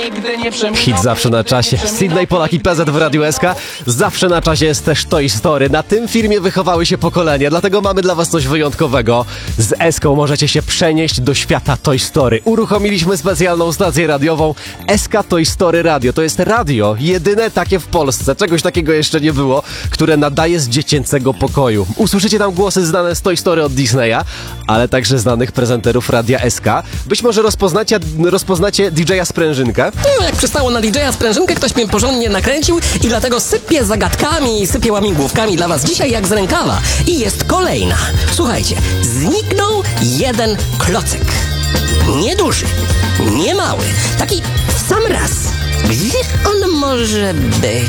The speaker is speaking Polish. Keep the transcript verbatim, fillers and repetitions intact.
nigdy nie przeminął. Hit zawsze na czasie. Sydney, Polak i P Z w Radiu S K. Zawsze na czasie jest też Toy Story. Na tym filmie wychowały się pokolenia, dlatego mamy dla was coś wyjątkowego. Z S-ką możecie się przenieść do świata Toy Story. Uruchomiliśmy specjalną stację radiową S K Toy Story Radio. To jest radio, jedyne takie w Polsce, czegoś takiego jeszcze nie było, które nadaje z dziecięcego pokoju. Usłyszycie tam głosy znane z Toy Story od Disneya, ale także znanych prezenterów Radia S K. Być może rozpoznacie, rozpoznacie D J a Sprężynkę. No, jak przystało na D J a Sprężynkę, ktoś mnie porządnie nakręcił i dlatego sypię zagadkami, sypię łamigłówkami dla was dzisiaj jak z rękawa. I jest kolejna. Słuchajcie, zniknął jeden klocek. Nieduży, nie mały, taki w sam raz. Gdzie on może być?